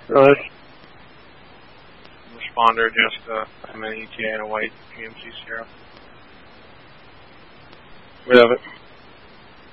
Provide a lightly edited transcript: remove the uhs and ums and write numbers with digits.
Really? Responder, just I'm an ETA and a white GMC Sierra. We have it.